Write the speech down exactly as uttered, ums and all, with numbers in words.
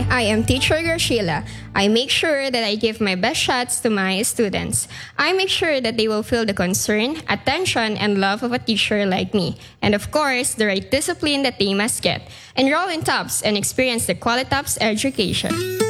I am teacher Graciela. I make sure that I give my best shots to my students. I make sure that they will feel the concern, attention, and love of a teacher like me. And of course, the right discipline that they must get. Enroll in TOPS and experience the Qualitops education.